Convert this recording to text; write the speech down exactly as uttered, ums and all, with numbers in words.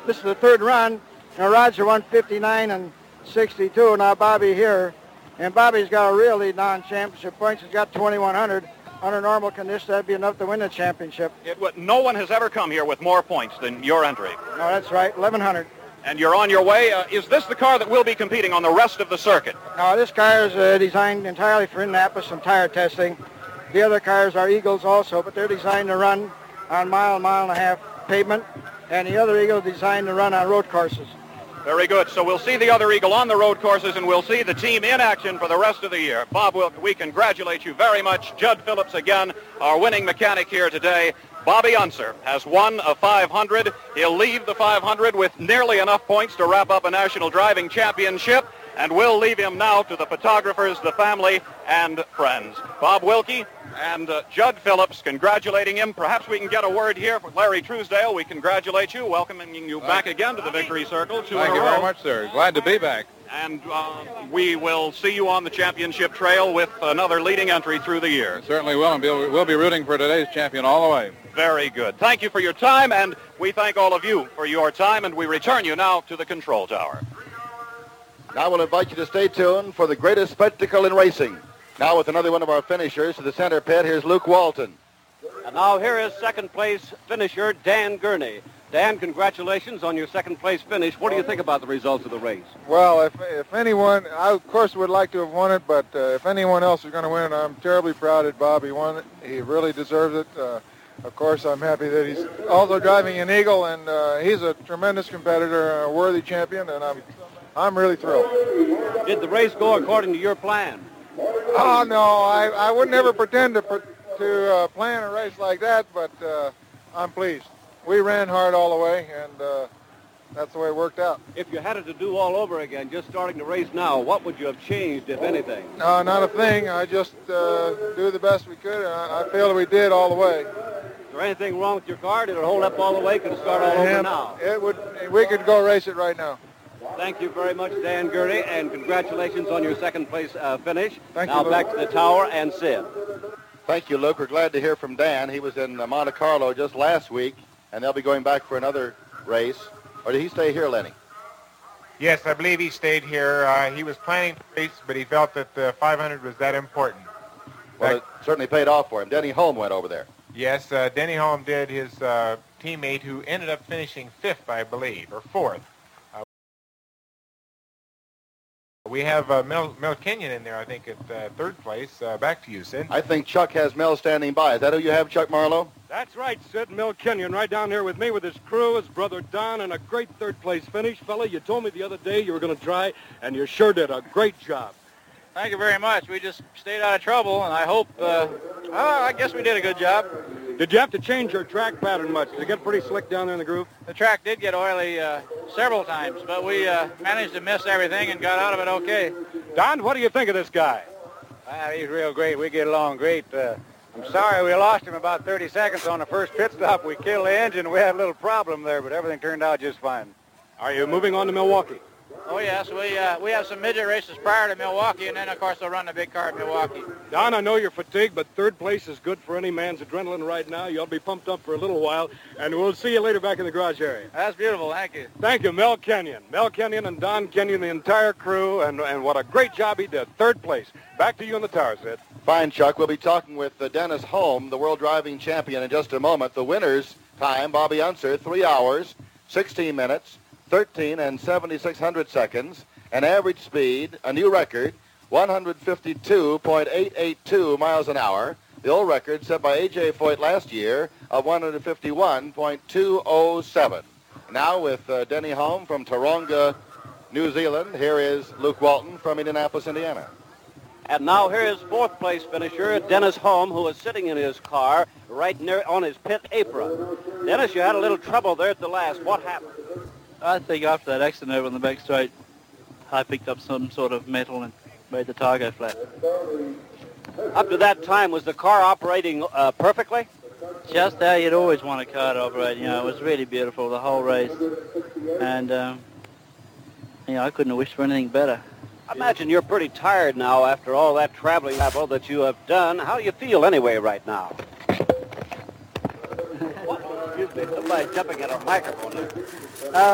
this is the third run. Now Roger won fifty-nine and sixty-two. Now Bobby here. And Bobby's got a really non-championship points. He's got twenty-one hundred. Under normal conditions, that'd be enough to win the championship. It would, no one has ever come here with more points than your entry. No, that's right, eleven hundred. And you're on your way. Uh, is this the car that will be competing on the rest of the circuit? No, this car is uh, designed entirely for Indianapolis and tire testing. The other cars are Eagles also, but they're designed to run on mile, mile and a half pavement. And the other Eagle is designed to run on road courses. Very good. So we'll see the other Eagle on the road courses, and we'll see the team in action for the rest of the year. Bob Wilk, we congratulate you very much. Judd Phillips again, our winning mechanic here today. Bobby Unser has won a five hundred. He'll leave the five hundred with nearly enough points to wrap up a national driving championship, and we'll leave him now to the photographers, the family, and friends. Bob Wilkie and uh, Judd Phillips congratulating him. Perhaps we can get a word here for Larry Truesdale. We congratulate you, welcoming you Thank back you. again to the Victory Circle. Two Thank in a you row. very much, sir. Glad to be back. And uh, we will see you on the championship trail with another leading entry through the year. Certainly will, and we'll, we'll be rooting for today's champion all the way. Very good. Thank you for your time, and we thank all of you for your time, and we return you now to the control tower. Now we'll invite you to stay tuned for the greatest spectacle in racing. Now with another one of our finishers to the center pit, here's Luke Walton. And now here is second place finisher Dan Gurney. Dan, congratulations on your second place finish. What do you think about the results of the race? Well, if if anyone, I of course would like to have won it, but uh, if anyone else is going to win it, I'm terribly proud that Bobby won it. He really deserves it. Uh, of course, I'm happy that he's also driving an Eagle, and uh, he's a tremendous competitor, a worthy champion, and I'm I'm really thrilled. Did the race go according to your plan? Oh no, I I would never pretend to put, to uh, plan a race like that, but uh, I'm pleased. We ran hard all the way, and uh, that's the way it worked out. If you had it to do all over again, just starting the race now, what would you have changed, if anything? No, not a thing. I just uh, do the best we could, and I, I feel that we did all the way. Is there anything wrong with your car? Did it hold up all the way? Could it start all over And now? It would. We could go race it right now. Thank you very much, Dan Gurney, and congratulations on your second place uh, finish. Thank now you, back to the tower and Sid. Thank you, Luke. We're glad to hear from Dan. He was in uh, Monte Carlo just last week, and they'll be going back for another race. Or did he stay here, Lenny? Yes, I believe he stayed here. Uh, he was planning to race, but he felt that the five hundred was that important. Well, it certainly paid off for him. Denny Holm went over there. Yes, uh, Denny Holm did. His uh, teammate, who ended up finishing fifth, I believe, or fourth. Uh, we have uh, Mel, Mel Kenyon in there, I think, at uh, third place. Uh, back to you, Sid. I think Chuck has Mel standing by. Is that who you have, Chuck Marlowe? That's right, Sid. Mel Kenyon right down here with me with his crew, his brother Don, and a great third-place finish. Fella, you told me the other day you were going to try, and you sure did a great job. Thank you very much. We just stayed out of trouble, and I hope, uh, oh, I guess we did a good job. Did you have to change your track pattern much? Did it get pretty slick down there in the groove? The track did get oily uh, several times, but we uh, managed to miss everything and got out of it okay. Don, what do you think of this guy? Well, he's real great. We get along great. Uh, I'm sorry we lost him about thirty seconds on the first pit stop. We killed the engine. We had a little problem there, but everything turned out just fine. Are you moving on to Milwaukee? Oh, yes. We uh, we have some midget races prior to Milwaukee, and then, of course, they'll run the big car at Milwaukee. Don, I know you're fatigued, but third place is good for any man's adrenaline right now. You'll be pumped up for a little while, and we'll see you later back in the garage area. That's beautiful. Thank you. Thank you, Mel Kenyon. Mel Kenyon and Don Kenyon, the entire crew, and, and what a great job he did. Third place. Back to you in the tower, Sid. Fine, Chuck. We'll be talking with uh, Dennis Holm, the world driving champion, in just a moment. The winner's time, Bobby Unser, three hours, sixteen minutes, thirteen and seventy-six hundred seconds. An average speed, a new record, one fifty-two point eight eight two miles an hour. The old record set by A J Foyt last year of one fifty-one point two oh seven. Now with uh, Denny Holm from Taronga, New Zealand, here is Luke Walton from Indianapolis, Indiana. And now here is fourth place finisher Dennis Holm, who is sitting in his car right near on his pit apron. Dennis, you had a little trouble there at the last. What happened? I think after that accident over on the back straight, I picked up some sort of metal and made the tire go flat. Up to that time, was the car operating uh, perfectly? Just how you'd always want a car to operate. You know, it was really beautiful, the whole race. And, um, you know, I couldn't have wished for anything better. I imagine you're pretty tired now after all that traveling travel that you have done. How do you feel anyway right now? What? Excuse me, somebody's jumping at our microphone. Uh,